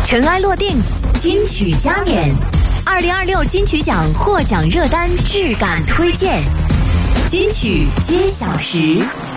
尘埃落定，金曲加冕，2026金曲奖获奖热单质感推荐，金曲揭晓时。